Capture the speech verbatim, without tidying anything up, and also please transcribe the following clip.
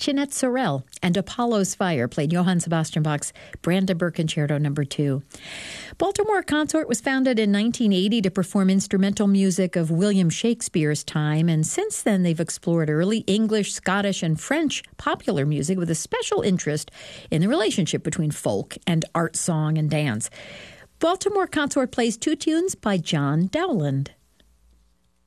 Jeanette Sorel and Apollo's Fire played Johann Sebastian Bach's Brandenburg Concerto number two. Baltimore Consort was founded in nineteen eighty to perform instrumental music of William Shakespeare's time, and since then they've explored early English, Scottish, and French popular music with a special interest in the relationship between folk and art, song, and dance. Baltimore Consort plays two tunes by John Dowland.